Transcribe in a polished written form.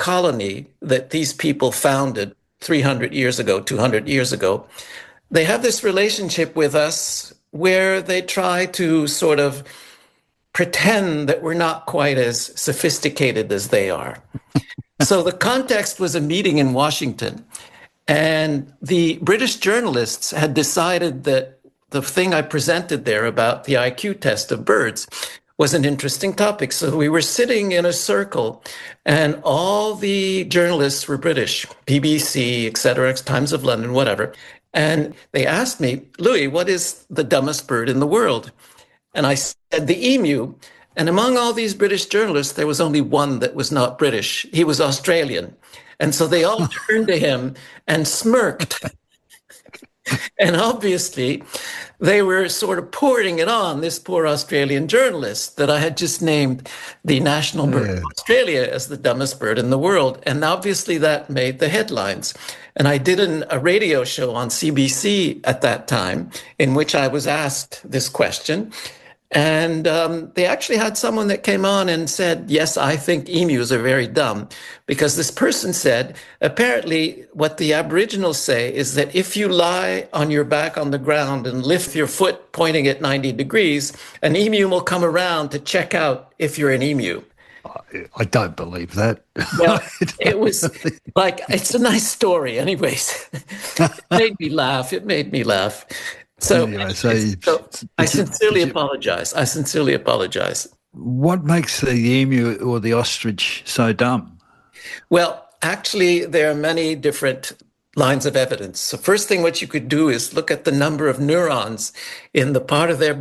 colony that these people founded 300 years ago, 200 years ago, they have this relationship with us where they try to sort of pretend that we're not quite as sophisticated as they are. So the context was a meeting in Washington, and the British journalists had decided that the thing I presented there about the IQ test of birds was an interesting topic. So we were sitting in a circle, and all the journalists were British, BBC, et cetera, Times of London, whatever. And they asked me, Louis, what is the dumbest bird in the world? And I said, the emu. And among all these British journalists, there was only one that was not British. He was Australian. And so they all turned to him and smirked. And obviously, they were sort of pouring it on this poor Australian journalist that I had just named the national bird of Australia as the dumbest bird in the world. And obviously that made the headlines. And I did a radio show on CBC at that time in which I was asked this question. And they actually had someone that came on and said, yes, I think emus are very dumb, because this person said, apparently what the Aboriginals say is that if you lie on your back on the ground and lift your foot pointing at 90 degrees, an emu will come around to check out if you're an emu. I don't believe that. Well, it was like, it's a nice story anyways. It made me laugh. It made me laugh. So, anyway, I sincerely apologize. I sincerely apologize. What makes the emu or the ostrich so dumb? Well, actually, there are many different lines of evidence. So first thing what you could do is look at the number of neurons in the part of their